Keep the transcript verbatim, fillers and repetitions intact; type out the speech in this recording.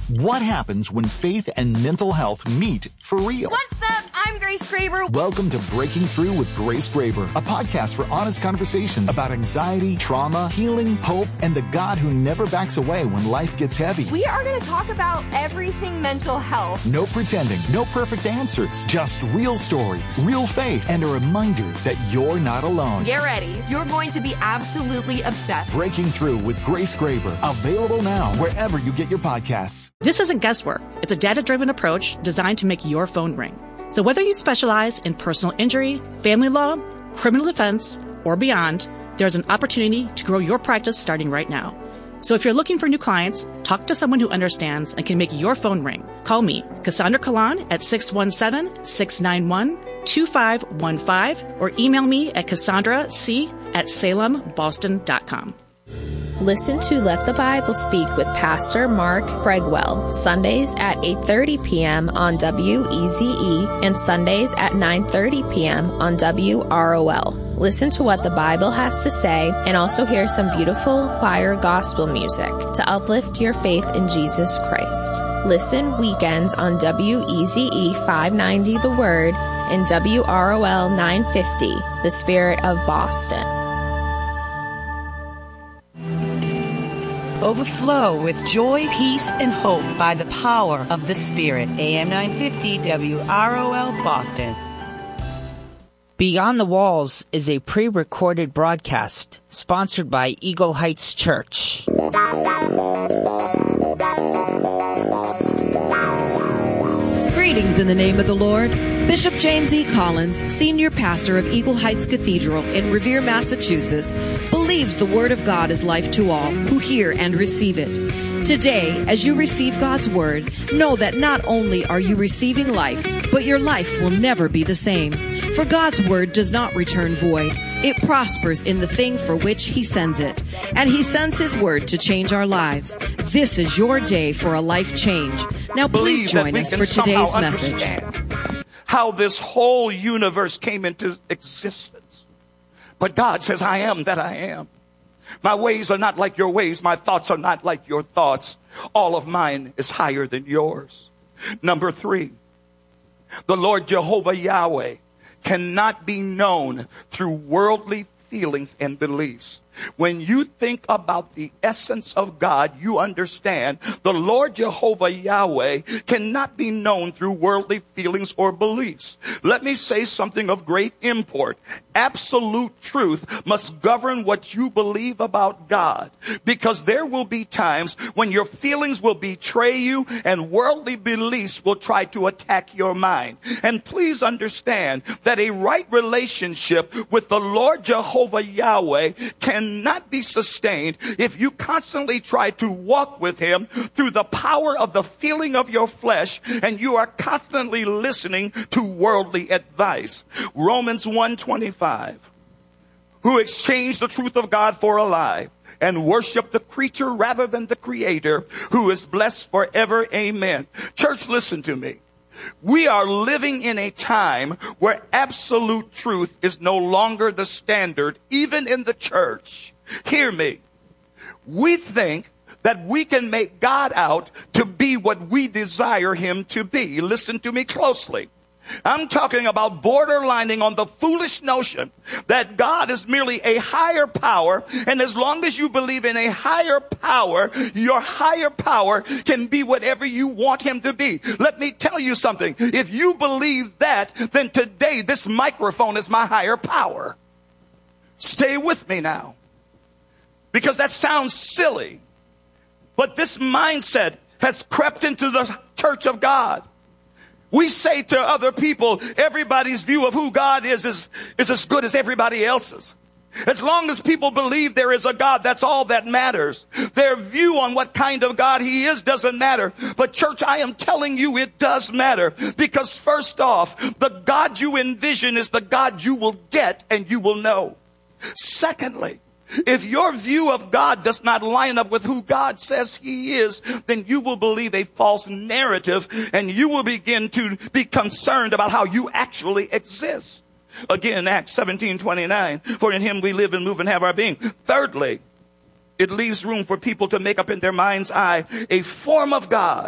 What happens when faith and mental health meet for real? What's up? I'm Grace Graber. Welcome to Breaking Through with Grace Graber, a podcast for honest conversations about anxiety, trauma, healing, hope, and the God who never backs away when life gets heavy. We are going to talk about everything mental health. No pretending, no perfect answers, just real stories, real faith, and a reminder that you're not alone. Get ready. You're going to be absolutely obsessed. Breaking Through with Grace Graber, available now wherever you get your podcasts. This isn't guesswork. It's a data-driven approach designed to make your phone ring. So whether you specialize in personal injury, family law, criminal defense, or beyond, there's an opportunity to grow your practice starting right now. So if you're looking for new clients, talk to someone who understands and can make your phone ring. Call me, Cassandra Kalan, at six one seven, six nine one, two five one five, or email me at cassandra c at salem boston dot com. Listen to Let the Bible Speak with Pastor Mark Bregwell, Sundays at eight thirty p.m. on W E Z E and Sundays at nine thirty p.m. on W R O L. Listen to what the Bible has to say and also hear some beautiful choir gospel music to uplift your faith in Jesus Christ. Listen weekends on W E Z E five ninety The Word and W R O L nine fifty, The Spirit of Boston. Overflow with joy, peace, and hope by the power of the Spirit. A M nine fifty W R O L Boston. Beyond the Walls is a pre-recorded broadcast sponsored by Eagle Heights Church. Greetings in the name of the Lord. Bishop James E. Collins, Senior Pastor of Eagle Heights Cathedral in Revere, Massachusetts, believes the Word of God is life to all who hear and receive it. Today, as you receive God's Word, know that not only are you receiving life, but your life will never be the same. For God's Word does not return void. It prospers in the thing for which He sends it. And He sends His Word to change our lives. This is your day for a life change. Now please join us for today's message. How this whole universe came into existence. But God says, I am that I am. My ways are not like your ways. My thoughts are not like your thoughts. All of mine is higher than yours. Number three, the Lord Jehovah Yahweh cannot be known through worldly feelings and beliefs. When you think about the essence of God, you understand the Lord Jehovah Yahweh cannot be known through worldly feelings or beliefs. Let me say something of great import. Absolute truth must govern what you believe about God, because there will be times when your feelings will betray you and worldly beliefs will try to attack your mind. And please understand that a right relationship with the Lord Jehovah Yahweh can not be sustained if you constantly try to walk with Him through the power of the feeling of your flesh and you are constantly listening to worldly advice. Romans one twenty-five, who exchanged the truth of God for a lie and worship the creature rather than the Creator, who is blessed forever. Amen. Church, listen to me. We are living in a time where absolute truth is no longer the standard, even in the church. Hear me. We think that we can make God out to be what we desire Him to be. Listen to me closely. I'm talking about borderlining on the foolish notion that God is merely a higher power, and as long as you believe in a higher power, your higher power can be whatever you want Him to be. Let me tell you something. If you believe that, then today this microphone is my higher power. Stay with me now, because that sounds silly, but this mindset has crept into the church of God. We say to other people, everybody's view of who God is, is is as good as everybody else's. As long as people believe there is a God, that's all that matters. Their view on what kind of God He is doesn't matter. But church, I am telling you it does matter. Because first off, the God you envision is the God you will get and you will know. Secondly, if your view of God does not line up with who God says He is, then you will believe a false narrative and you will begin to be concerned about how you actually exist. Again, Acts seventeen twenty-nine, for in Him we live and move and have our being. Thirdly, it leaves room for people to make up in their mind's eye a form of God